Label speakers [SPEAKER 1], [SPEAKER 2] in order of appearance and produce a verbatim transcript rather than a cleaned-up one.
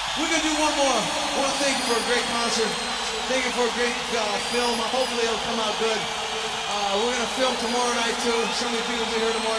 [SPEAKER 1] We're gonna do one more. I want to thank you for a great concert. Thank you for a great uh, film. Hopefully it'll come out good. Uh, we're gonna film tomorrow night too. So many people will be here tomorrow.